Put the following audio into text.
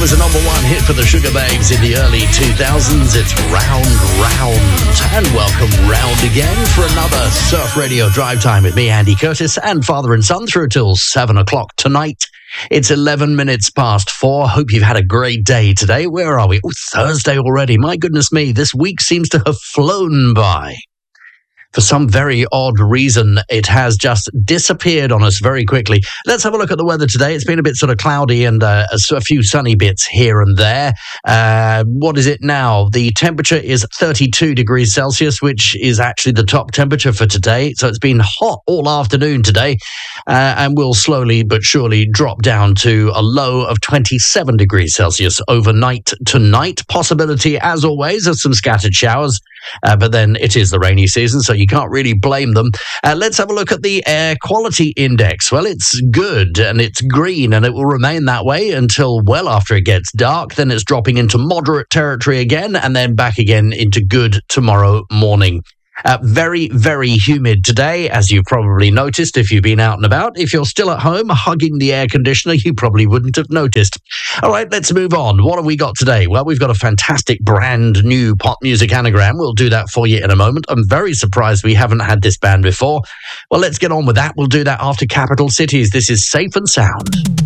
was a number one hit for the Sugar Babes in the early 2000s. It's Round Round. And welcome round again for another Surf Radio Drive Time with me, Andy Curtis, and father and son through till 7 o'clock tonight. It's 11 minutes past 4. Hope you've had a great day today. Where are we? Oh, Thursday already. My goodness me, this week seems to have flown by. For some very odd reason, it has just disappeared on us very quickly. Let's have a look at the weather today. It's been a bit sort of cloudy and a few sunny bits here and there. What is it now? The temperature is 32 degrees Celsius, which is actually the top temperature for today. So it's been hot all afternoon today and will slowly but surely drop down to a low of 27 degrees Celsius overnight tonight. Possibility, as always, of some scattered showers. But then it is the rainy season, so you can't really blame them. Let's have a look at the air quality index. Well, it's good and it's green, and it will remain that way until well after it gets dark. Then it's dropping into moderate territory again, and then back again into good tomorrow morning. Very, very humid today, as you've probably noticed if you've been out and about. If you're still at home hugging the air conditioner, you probably wouldn't have noticed. All right, let's move on. What have we got today? Well, we've got a fantastic brand new pop music anagram. We'll do that for you in a moment. I'm very surprised we haven't had this band before. Well, let's get on with that. We'll do that after Capital Cities. This is Safe and Sound.